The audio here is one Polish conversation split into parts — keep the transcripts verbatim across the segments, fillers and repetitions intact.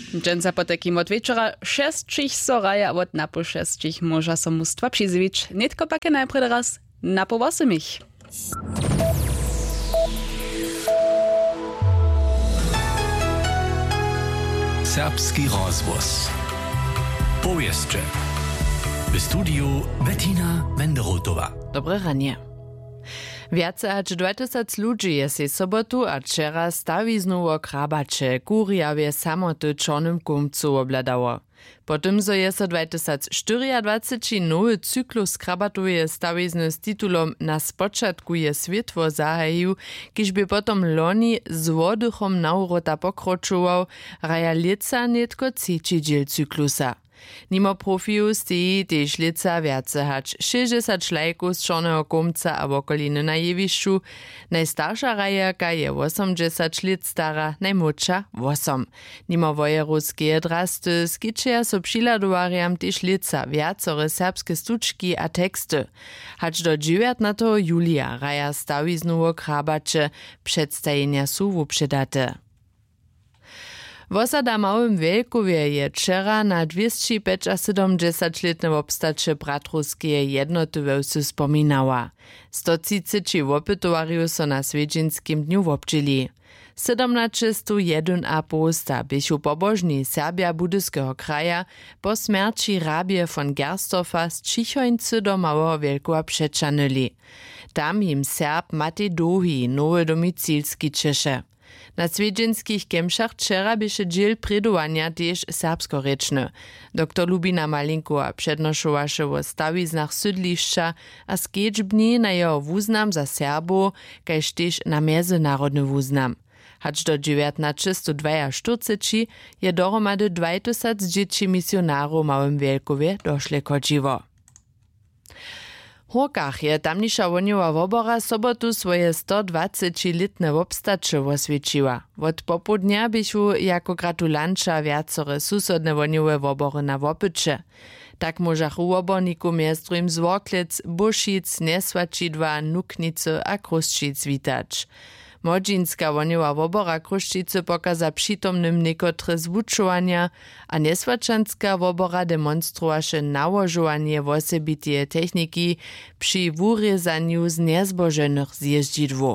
Dżęca po takim od wieczora šestčich soraja od napo šestčich może so mustwa przyzywić. Nitko pakie najpierw raz na po osmich. Serbski rozwoz. Powieszcze. W studiu Bettina Wenderotowa. Dobre ranie. Viace hač dwadzieścia ludzi je se sobotu a wczera stawi znowu krabacze, kurjawie samoty czornym kumcu obladało. Potem zo je so dwadzieścia cztery nowy cyklus krabatuje stawizny z titulom Na spoczatku je światło zahajił, kiż by potom loni z wodychom naurota pokročował, raja lica netko trzeci dziel cyklusa. Nimo profiu steji tež lica viace hač šesťdesiat šlajków z čorného kumca a okoliny na jevišću. Najstarša rajaka je osiemdziesiąt lat stara, najmłodša osem. Nimo wojeruskie drasty skičeja so přiladowariam tež lica viacore serbske stučki a teksty. Hač do dziewiętnastego julia raja stawi znowu krabacze, przedstawienia su wupředate. Wosada Małym Wielkowie je wczera na dwieście siedemdziesiąt-letne obstacze bratruskie jednoty wełsy spominała. sto trzydzieści wopytowariu so na Swiedźinskim dniu wobczyli. siedemnaście jeden a pół sta bychu pobożni Serbia budyskiego kraja po śmierci rabie von Gerstorfa z Cichońcy do Małego Wielkowa przeczanyli. Tam im Serb Matej Dohi nowy domicilski ciesze. Na swiedźinskich kemšach wczera byše dziel predowania też serbskorečny. Doktor Lubina Malinkowa przednoszowaše o stawiznach sydlišća a skedźbni na jeho wuznam za Serbo, kaž też na międzynarodny wuznam. Hač do dziewiętnaście czterdzieści je dohromady dwadzieścia dzieci misjonarów Małym Wielkowie doszle kodziwo. Horkach je tamniša woniowa wobora sobotu swoje sto dwadzieścia-letne wobstacze oswieciła. Od popodnia bychu jako gratulanča viacore susodne woniowe wobory na wopycze. Tak możachu woborniku miestrum z Worklec, Buszic, Nesłaczidła, Nuknice a Kruščic witać. Modzinska woniowa wobora Kruščice pokaza przytomnym niekotre zwučovania, a Nesłaczanska wobora demonstrowaše nałožovanie wosebitie techniki przy wurezaniu z niezboženych zjeździdło.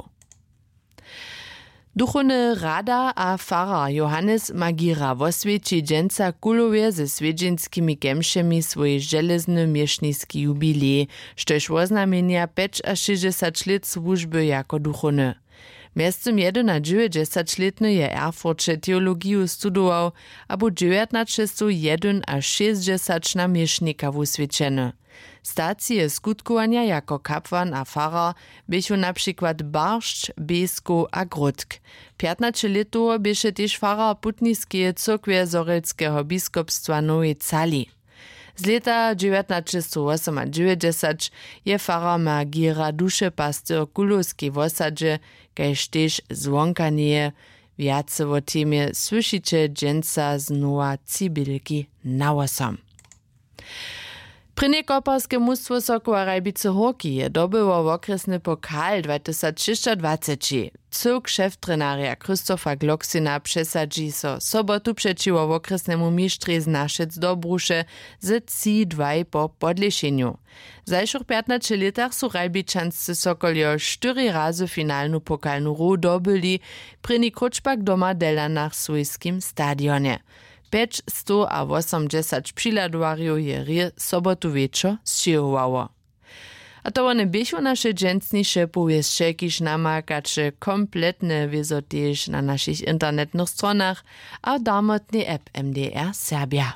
Duchowny rada a farar Johannes Magira woswieci dżęca kulowie ze swiedźinskimi kemšemi swój żelezny mieszniski jubilej, štož oznamienia sześćdziesiąt lat służby jako duchowny. Miestem dziewięćdziesiąt-letny je Erfurtše teologiju studował, a bu dziewiętnaście jeden a sześćdziesiąt na miesznika wuswieczeny. Stacje skutkowania jako kapłan a farar bychu na przykład Barszcz, Besko a Grudk. piętnaście lat byše też farar putniskie cyrkwie Zorelskiego biskupstwa Nowej Cali. Z leta dziewiętnaście dziewięćdziesiąt je farar Magira dušepastyr kulowskiej wosadzie, kaž też zwonkanie. Viace o temie słyszycie dżęca z Nowa Cibylki na osam. Prynje koparske mustwo Sokoła Rajbice Horki je dobyło w okresny pokal dwa tysiące dwadzieścia. Cyrk szef-trenaria Krzysztofa Gloksina przesadzi so sobotu przeciwo w okresnemu mistrze z Naszec do Brusze ze trzy dwa po podlesieniu. W zajszych piętnastu latach su Rajbiczanscy Sokolio cztery razy finalnu pokalnu ru dobyli prynje kruczpak doma dela na swojskim stadionie. pięćset osiemdziesiąt přiladowariów je rie sobotu wieczor zschihowało. A to one bychu nasze dżęcnisze powieszcze, kiż namakacze kompletne wiezo też na naszych internetnych stronach, a damotny app M D R Serbia.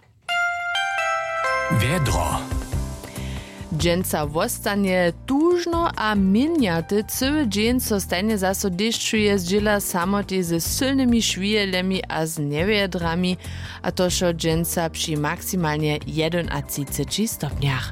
Wiedro. Dżęca wostanie tużno a miniaty cały dzień so stanie zaso deszczuje zdziela samoty ze silnymi szwielemi a z niewiedrami, a to szo dżęca przy maksymalnie trzydziestu jeden stopniach.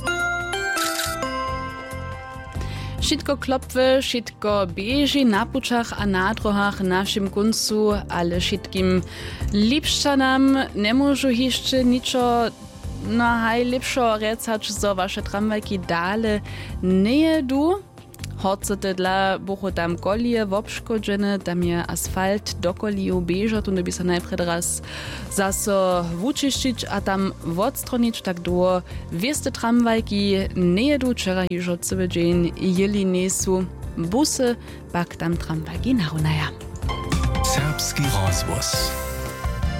Wszystko klopwy, wszystko bieži na pučach a na drohach na všim kuncu, ale wszystkim lipščanam nie môžu jeszcze niczo no haj lepšo recać, zo wasze tramwajki dale nie jedu. Horce dla bocho tam kolie wobszkodzene, tam je asfalt do koliju beža, tu by sa najpred raz zaso vučiščić a tam odstronić tak do wieste tramwajki nie jedu, wczoraj już od cały dzień jeli nesu, busy, pak tam tramwajki narunaja. Serbski rozvoz.